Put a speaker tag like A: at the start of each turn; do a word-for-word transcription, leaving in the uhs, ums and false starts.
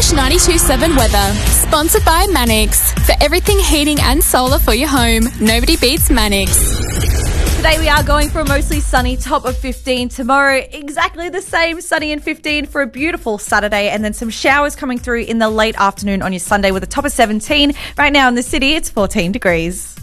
A: Fresh ninety-two point seven weather. Sponsored by Mannix. For everything heating and solar for your home, nobody beats Mannix.
B: Today we are going for a mostly sunny top of fifteen. Tomorrow, exactly the same, sunny and fifteen for a beautiful Saturday. And then some showers coming through in the late afternoon on your Sunday with a top of seventeen. Right now in the city, it's fourteen degrees.